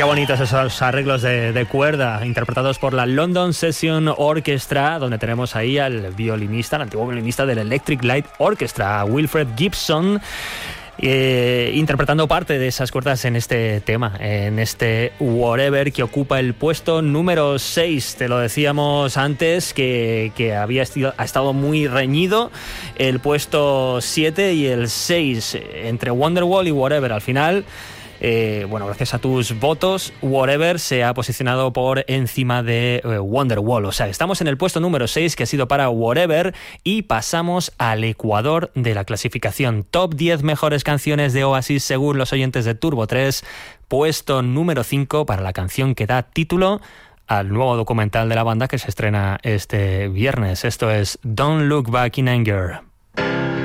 Qué bonitos esos arreglos de cuerda interpretados por la London Session Orchestra, donde tenemos ahí al violinista, el antiguo violinista del Electric Light Orchestra, Wilfred Gibson, interpretando parte de esas cuerdas en este tema, en este Whatever, que ocupa el puesto número 6. Te lo decíamos antes que ha estado muy reñido el puesto 7 y el 6 entre Wonderwall y Whatever. Al final, gracias a tus votos, Whatever se ha posicionado por encima de Wonderwall. O sea, estamos en el puesto número 6, que ha sido para Whatever, y pasamos al Ecuador de la clasificación. Top 10 mejores canciones de Oasis según los oyentes de Turbo 3. Puesto número 5 para la canción que da título al nuevo documental de la banda que se estrena este viernes. Esto es Don't Look Back in Anger.